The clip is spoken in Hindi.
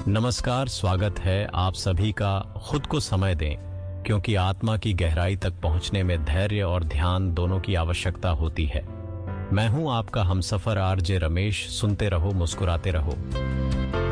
नमस्कार, स्वागत है आप सभी का। खुद को समय दें, क्योंकि आत्मा की गहराई तक पहुंचने में धैर्य और ध्यान दोनों की आवश्यकता होती है। मैं हूं आपका हमसफर आरजे रमेश। सुनते रहो, मुस्कुराते रहो।